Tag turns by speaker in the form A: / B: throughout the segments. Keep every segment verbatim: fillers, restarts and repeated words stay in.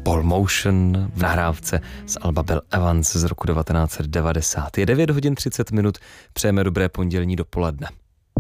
A: Paul Motion v nahrávce z alba Bill Evans z roku devatenáct set devadesát. Je devět hodin třicet minut, přejeme dobré pondělní dopoledne.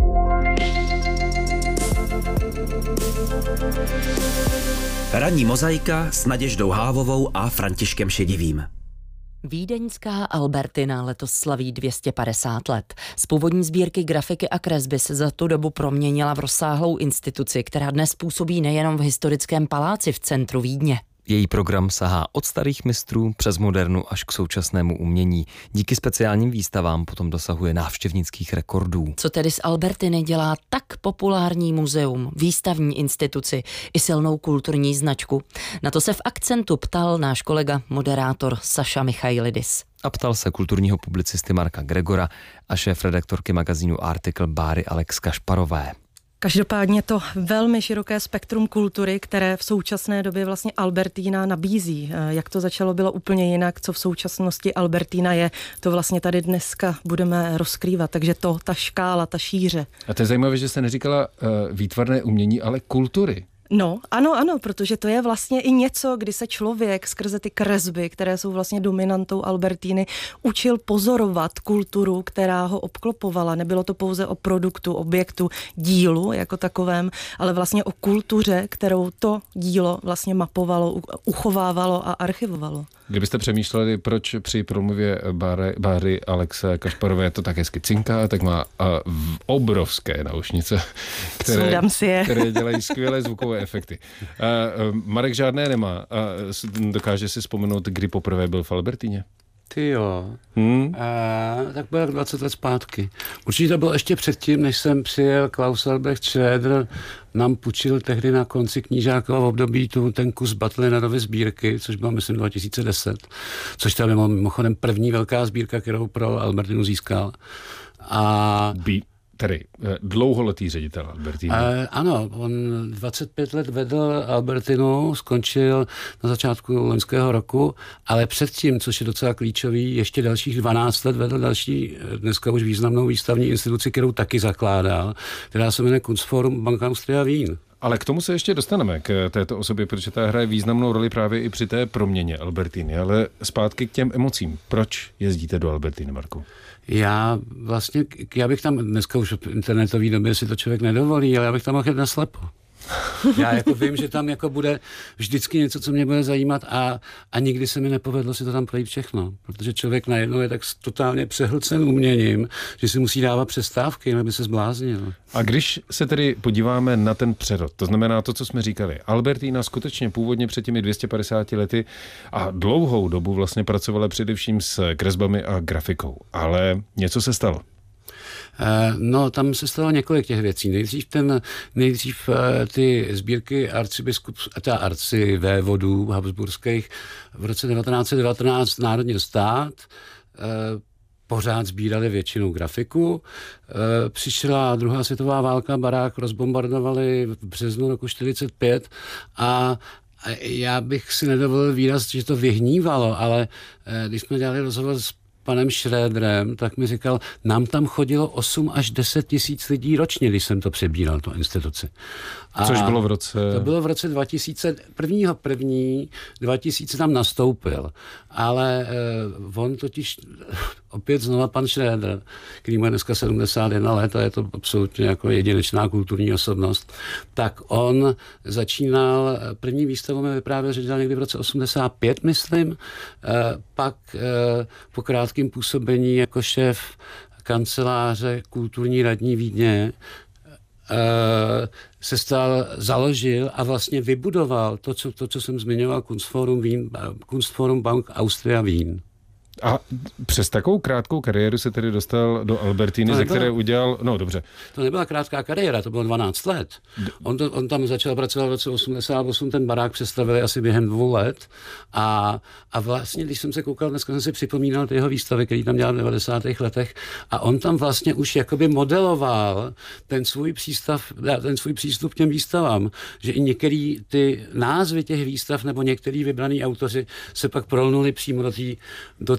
B: Ranní mozaika s Naděždou Hávovou a Františkem Šedivým.
C: Vídeňská Albertina letos slaví dvě stě padesát let. Z původní sbírky grafiky a kresby se za tu dobu proměnila v rozsáhlou instituci, která dnes působí nejenom v historickém paláci v centru Vídně.
A: Její program sahá od starých mistrů přes modernu až k současnému umění. Díky speciálním výstavám potom dosahuje návštěvnických rekordů.
C: Co tedy z Albertiny dělá tak populární muzeum, výstavní instituci i silnou kulturní značku? Na to se v Akcentu ptal náš kolega, moderátor Saša Michailidis.
A: A ptal se kulturního publicisty Marka Gregora a šéfredaktorky magazínu Article Báry Alex Kašparové.
D: Každopádně to velmi široké spektrum kultury, které v současné době vlastně Albertina nabízí. Jak to začalo, bylo úplně jinak, co v současnosti Albertina je. To vlastně tady dneska budeme rozkrývat. Takže to, ta škála, ta šíře.
E: A to je zajímavé, že jste neříkala uh, výtvarné umění, ale kultury.
D: No, ano, ano, protože to je vlastně i něco, kdy se člověk skrze ty kresby, které jsou vlastně dominantou Albertiny, učil pozorovat kulturu, která ho obklopovala. Nebylo to pouze o produktu, objektu, dílu jako takovém, ale vlastně o kultuře, kterou to dílo vlastně mapovalo, uchovávalo a archivovalo.
E: Kdybyste přemýšleli, proč při promluvě Báry, Báry Alexe Kašparové to tak hezky cinká, tak má uh, obrovské naušnice, které, které dělají skvělé zvukové efekty. Uh, uh, Marek žádné nemá. Uh, dokáže si vzpomenout, kdy poprvé byl v Albertině?
F: Ty jo.
E: Hmm?
F: A, tak bylo dvacet let zpátky. Určitě to bylo ještě předtím, než jsem přijel. Klaus Albrecht Schroeder nám půjčil tehdy na konci knížákového období tu, ten kus Butlinarovy sbírky, což bylo, myslím, dva tisíce deset. Což tam byla mimochodem první velká sbírka, kterou pro Albertinu získal. A...
E: Bí- Tedy dlouholetý ředitel Albertiny.
F: E, ano, on dvacet pět let vedl Albertinu, skončil na začátku loňského roku, ale předtím, což je docela klíčový, ještě dalších dvanáct let vedl další, dneska už významnou výstavní instituci, kterou taky zakládal, která se jmenuje Kunstforum Bank Austria Wien.
E: Ale k tomu se ještě dostaneme, k této osobě, protože ta hraje významnou roli právě i při té proměně Albertiny. Ale zpátky k těm emocím. Proč jezdíte do Albertiny, Marku?
F: Já vlastně, já bych tam, dneska už v internetové době si to člověk nedovolí, ale já bych tam mohl jít naslepo. Já jako vím, že tam jako bude vždycky něco, co mě bude zajímat a, a nikdy se mi nepovedlo si to tam projít všechno, protože člověk najednou je tak totálně přehlcen uměním, že si musí dávat přestávky, aby se zbláznil.
E: A když se tedy podíváme na ten přerod, to znamená to, co jsme říkali, Albertina skutečně původně před těmi dvěma sty padesáti lety a dlouhou dobu vlastně pracovala především s kresbami a grafikou, ale něco se stalo.
F: No, tam se stalo několik těch věcí. Nejdřív, ten, nejdřív ty sbírky arcibiskup, ta arcivévodů habsburských v roce devatenáct set devatenáct národně stát pořád sbírali většinou grafiku. Přišla druhá světová válka, barák rozbombardovali v březnu roku čtyřicet pět a já bych si nedovolil výraz, že to vyhnívalo, ale když jsme dělali rozhovor s panem Schroederem, tak mi říkal, nám tam chodilo osm až deset tisíc lidí ročně, když jsem to přebíral, tu instituci. A
E: což bylo v roce...
F: To bylo v roce dva tisíce, prvního první, dva tisíce tam nastoupil. Ale eh, on totiž, opět znova pan Schroeder, který má dneska sedmdesát jedna let a je to absolutně jako jedinečná kulturní osobnost, tak on začínal, první výstavu mi vyprávěl, že dělal někdy v roce osmdesát pět, myslím, eh, pak eh, po krátkém působení jako šéf kanceláře kulturní radní Vídně se stal, založil a vlastně vybudoval to, co, to, co jsem zmiňoval, Kunstforum, Wien, Kunstforum Bank Austria Wien.
E: A přes takovou krátkou kariéru se tedy dostal do Albertiny, ze které udělal, no dobře.
F: To nebyla krátká kariéra, to bylo dvanáct let. On, to, on tam začal pracovat v roce osmdesát osm, ten barák přestavili asi během dvou let a, a vlastně, když jsem se koukal, dneska jsem si připomínal ty jeho výstavy, který tam dělal v devadesátých letech a on tam vlastně už jakoby modeloval ten svůj přístav, ten svůj přístup k těm výstavám, že i některý ty názvy těch výstav nebo některý vybraný autoři se pak prolnuli přímo do té do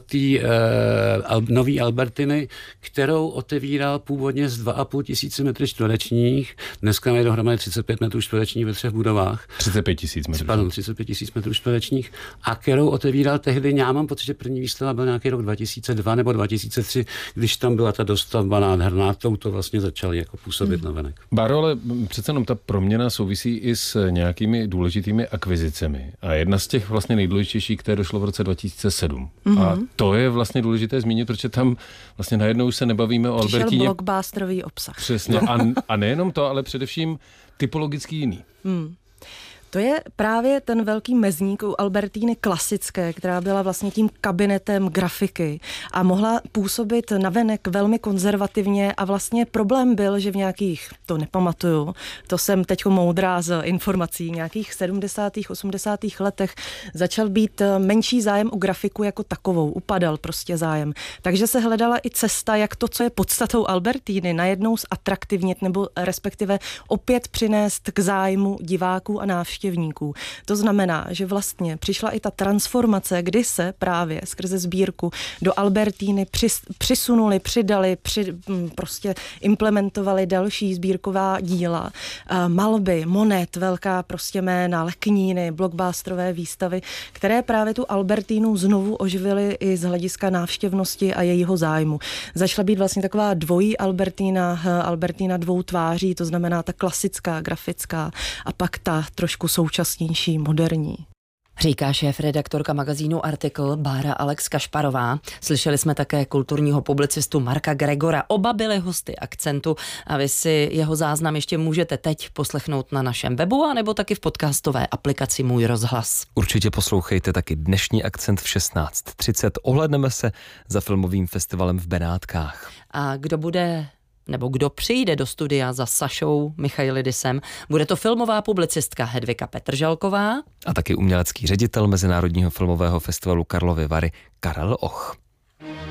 F: té uh, al, nový Albertiny, kterou otevíral původně z dva a půl tisíce metrů čtverečních. Dneska je dohromady třicet pět metrů čtverečních ve třech budovách.
E: třicet pět tisíc metrů.
F: Pardon, třicet pět tisíc metrů čtverečních. A kterou otevíral tehdy, já mám pocit, že první výstava byl nějaký rok dva tisíce dva nebo dva tisíce tři, když tam byla ta dostavba nádherná, tou to vlastně začali jako působit hmm. navenek.
E: Báro, ale přece jenom ta proměna souvisí i s nějakými důležitými akvizicemi. A jedna z těch vlastně nejdůležitějších, které došlo v roce dva tisíce sedm. Mm-hmm. A to je vlastně důležité zmínit, protože tam vlastně najednou se nebavíme o Albertíně.
D: Přišel blockbusterový obsah.
E: Přesně. A, a nejenom to, ale především typologicky jiný.
D: Hmm. To je právě ten velký mezník u Albertíny klasické, která byla vlastně tím kabinetem grafiky a mohla působit navenek velmi konzervativně a vlastně problém byl, že v nějakých, to nepamatuju, to jsem teďko moudrá z informací, v nějakých sedmdesátých osmdesátých letech začal být menší zájem o grafiku jako takovou, upadal prostě zájem. Takže se hledala i cesta, jak to, co je podstatou Albertíny, najednou zatraktivnit nebo respektive opět přinést k zájmu diváků a návštěvníků. To znamená, že vlastně přišla i ta transformace, kdy se právě skrze sbírku do Albertíny přis, přisunuli, přidali, při, prostě implementovali další sbírková díla, malby, Monet, velká prostě jména, lekníny, blockbusterové výstavy, které právě tu Albertínu znovu oživily i z hlediska návštěvnosti a jejího zájmu. Začala být vlastně taková dvojí Albertína, Albertína dvou tváří, to znamená ta klasická, grafická a pak ta trošku současnější, moderní.
C: Říká šéf-redaktorka magazínu Artikl Bára Alex Kašparová. Slyšeli jsme také kulturního publicistu Marka Gregora. Oba byli hosty Akcentu a vy si jeho záznam ještě můžete teď poslechnout na našem webu a nebo taky v podcastové aplikaci Můj rozhlas.
A: Určitě poslouchejte taky dnešní Akcent v šestnáct třicet. Ohlédneme se za filmovým festivalem v Benátkách.
C: A kdo bude... nebo kdo přijde do studia za Sašou Michailidisem. Bude to filmová publicistka Hedvika Petržalková
A: a taky umělecký ředitel Mezinárodního filmového festivalu Karlovy Vary Karel Och.